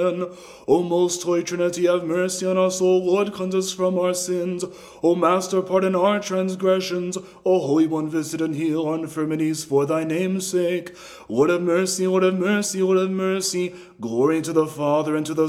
O most holy Trinity, have mercy on us. O Lord, cleanse us from our sins. O Master, pardon our transgressions. O Holy One, visit and heal our infirmities for thy name's sake. Lord have mercy, Lord have mercy, Lord have mercy. Glory to the Father, and to the